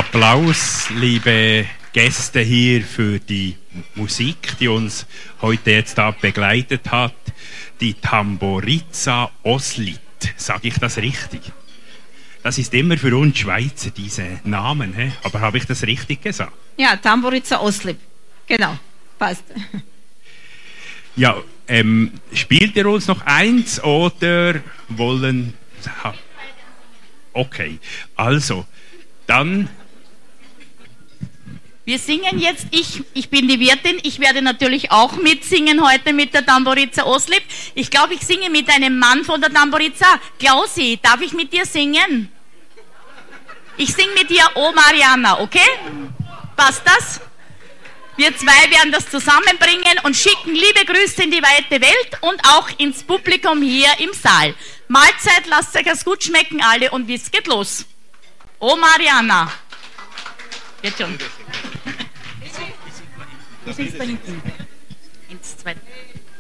Applaus, liebe Gäste hier, für die Musik, die uns heute jetzt da begleitet hat. Die Tamburiza Oslit. Sage ich das richtig? Das ist immer für uns Schweizer, diese Namen. He? Aber habe ich das richtig gesagt? Ja, Tamburiza Oslit. Genau, passt. Ja, spielt ihr uns noch eins oder wollen... Okay, also, dann... Wir singen jetzt, ich bin die Wirtin, ich werde natürlich auch mitsingen heute mit der Tamburiza Oslip. Ich glaube, ich singe mit einem Mann von der Tamburiza. Klausi, darf ich mit dir singen? Ich singe mit dir O Mariana, okay? Passt das? Wir zwei werden das zusammenbringen und schicken liebe Grüße in die weite Welt und auch ins Publikum hier im Saal. Mahlzeit, lasst euch das gut schmecken alle und es geht los. O Mariana. Jetzt schon. Du singst da hinten. 1, 2.